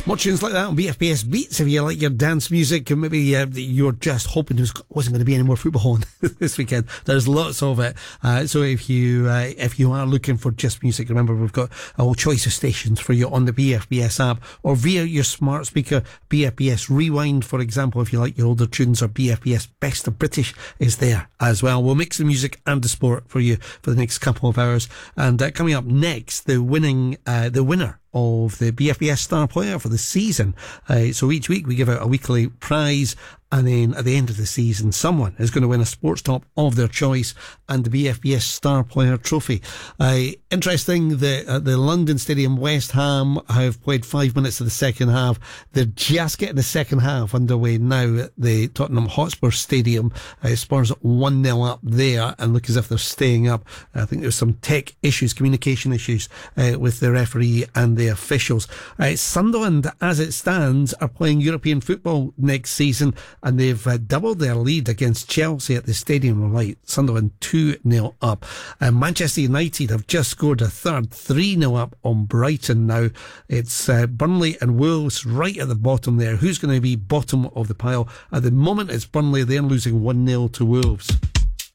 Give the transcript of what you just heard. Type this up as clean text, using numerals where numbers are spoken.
More tunes like that on BFBS Beats if you like your dance music, and maybe you're just hoping there wasn't going to be any more football on this weekend. There's lots of it. So if you are looking for just music, remember we've got a whole choice of stations for you on the BFBS app or via your smart speaker. BFBS Rewind, for example, if you like your older tunes, or BFBS Best of British is there as well. We'll mix the music and the sport for you for the next couple of hours. And coming up next, the winner of the BFBS Star Player for the season. So each week we give out a weekly prize, and then at the end of the season someone is going to win a sports top of their choice and the BFBS Star Player trophy. Interesting that at the London Stadium, West Ham have played 5 minutes of the second half. They're just getting the second half underway now at the Tottenham Hotspur Stadium. Spurs 1-0 up there and look as if they're staying up. I think there's some tech issues, communication issues with the referee and the officials. Sunderland, as it stands, are playing European football next season, and they've doubled their lead against Chelsea at the Stadium Light. Sunderland 2-0 up. Manchester United have just scored a third, 3-0 up on Brighton now. It's Burnley and Wolves right at the bottom there. Who's going to be bottom of the pile? At the moment it's Burnley. They're losing 1-0 to Wolves.